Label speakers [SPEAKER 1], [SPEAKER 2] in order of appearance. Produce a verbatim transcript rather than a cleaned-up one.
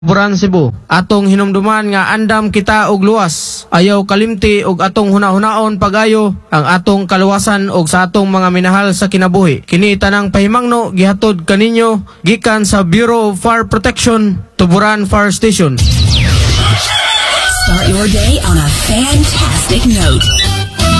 [SPEAKER 1] Buran Cebu, atong hinumduman nga andam kita og luwas, ayaw kalimti og atong hunahunaon pagayo ang atong kaluwasan og sa atong mga minahal sa kinabuhi. Kini tanang pahimangno gihatod kaninyo gikan sa Bureau of Fire Protection, Tuburan Fire Station.
[SPEAKER 2] Start your day on a fantastic note.